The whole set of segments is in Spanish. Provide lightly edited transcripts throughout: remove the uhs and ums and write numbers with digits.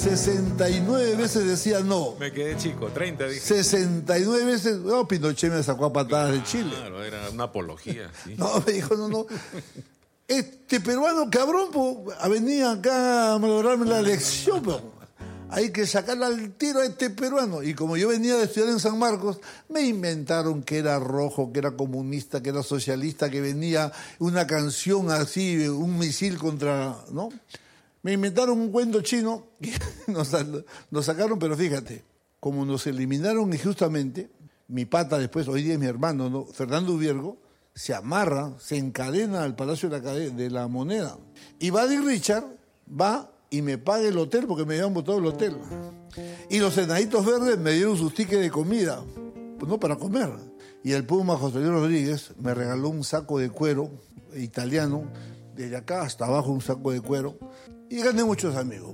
69 veces decía no. Me quedé chico, 30 dije. 69 veces, no, Pinochet me sacó a patadas de Chile. Claro, era una apología. Sí. No, me dijo, no. Este peruano cabrón venía acá a malograrme la elección, hay que sacarle al tiro a este peruano. Y como yo venía de estudiar en San Marcos, me inventaron que era rojo, que era comunista, que era socialista, que venía una canción así, un misil contra, ¿no? Me inventaron un cuento chino y nos sacaron, pero fíjate, como nos eliminaron injustamente, mi pata después, hoy día es mi hermano, ¿no? Fernando Ubiergo, se amarra, se encadena al Palacio de la Moneda. Y Buddy Richard va y me paga el hotel porque me habían botado el hotel. Y los Enanitos Verdes me dieron sus tickets de comida, pues no para comer. Y el Puma José Luis Rodríguez me regaló un saco de cuero italiano, desde acá hasta abajo un saco de cuero. Y gané muchos amigos.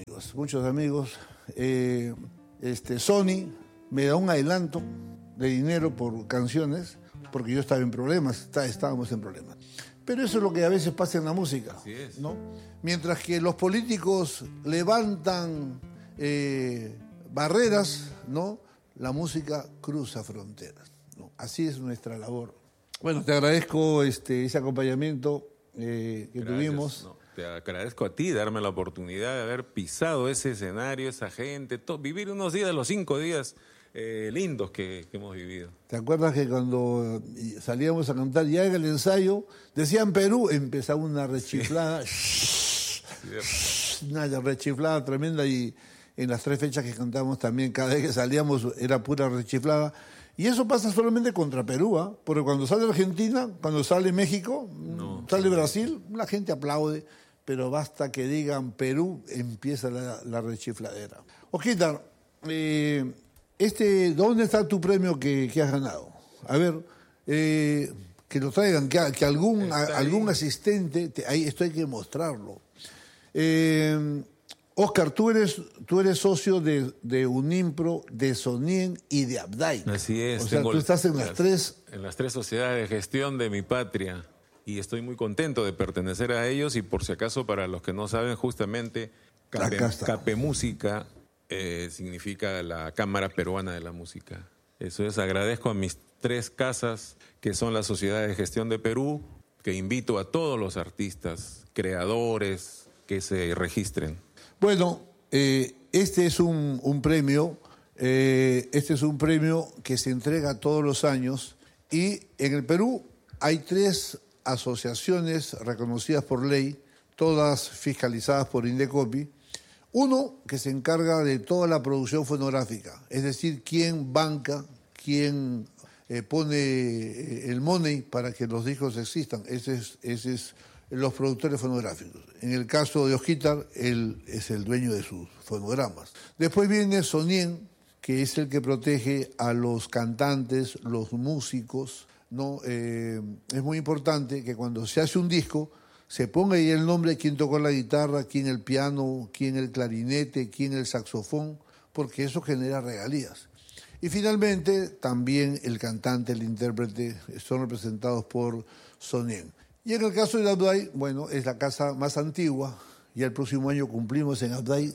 Sony me da un adelanto de dinero por canciones, porque yo estaba en problemas, estábamos en problemas. Pero eso es lo que a veces pasa en la música, Así es. ¿no? Mientras que los políticos levantan barreras, ¿no? La música cruza fronteras, ¿no? Así es nuestra labor. Bueno, te agradezco ese acompañamiento que tuvimos. No, te agradezco a ti darme la oportunidad de haber pisado ese escenario, esa gente, vivir unos días, los 5 días lindos que hemos vivido. ¿Te acuerdas que cuando salíamos a cantar ya en el ensayo, decían Perú, empezaba una rechiflada, una rechiflada tremenda, y en las 3 fechas que cantamos también, cada vez que salíamos era pura rechiflada. Y eso pasa solamente contra Perú, ¿eh? Porque cuando sale Argentina, cuando sale México, sale Brasil, la gente aplaude, pero basta que digan Perú, empieza la rechifladera. Osquitar, ¿dónde está tu premio que has ganado? A ver, que lo traigan, que algún asistente, esto hay que mostrarlo. Oscar, tú eres socio de Unimpro, de Sonien y de Abday. Así es. O sea, tú estás en las 3... En las 3 sociedades de gestión de mi patria. Y estoy muy contento de pertenecer a ellos. Y por si acaso, para los que no saben, justamente Capemúsica significa la Cámara Peruana de la Música. Eso es, agradezco a mis 3 casas, que son la Sociedad de Gestión de Perú, que invito a todos los artistas, creadores, que se registren. Bueno, este es un premio que se entrega todos los años, y en el Perú hay 3 asociaciones reconocidas por ley, todas fiscalizadas por Indecopi. Uno que se encarga de toda la producción fonográfica, es decir, quién banca, quién pone el money para que los discos existan. Ese es los productores fonográficos. En el caso de Osquitar, él es el dueño de sus fonogramas. Después viene Sonien, que es el que protege a los cantantes, los músicos, ¿no? Es muy importante que cuando se hace un disco se ponga ahí el nombre de quién tocó la guitarra, quién el piano, quién el clarinete, quién el saxofón, porque eso genera regalías. Y finalmente también el cantante, el intérprete, son representados por Sonien. Y en el caso de Abday, bueno, es la casa más antigua, y el próximo año cumplimos en Abday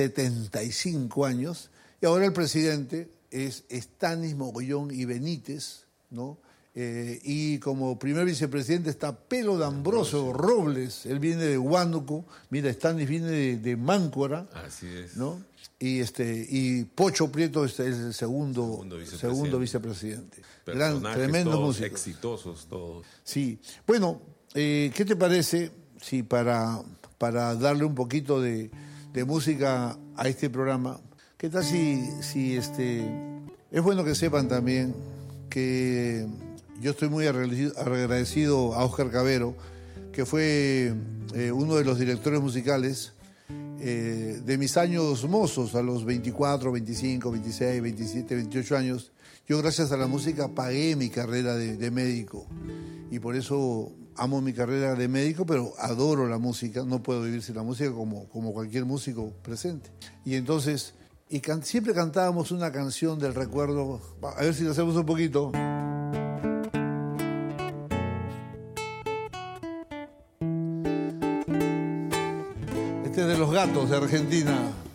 75 años, y ahora el presidente es Stanis Mogollón y Benítez, ¿no? Y como primer vicepresidente está Pelo D'Ambrosio Robles, él viene de Huánuco, mira, Stanis viene de Máncora. Así es. ¿No? Y Pocho Prieto es el segundo vicepresidente. Tremendos músicos. Exitosos todos. Sí. Bueno, ¿qué te parece si para darle un poquito de música a este programa, qué tal si es bueno que sepan también que yo estoy muy agradecido a Óscar Cavero, que fue uno de los directores musicales de mis años mozos, a los 24, 25, 26, 27, 28 años. Yo, gracias a la música, pagué mi carrera de médico, y por eso amo mi carrera de médico, pero adoro la música. No puedo vivir sin la música como cualquier músico presente. Y entonces, siempre cantábamos una canción del recuerdo. A ver si lo hacemos un poquito. De los Gatos de Argentina.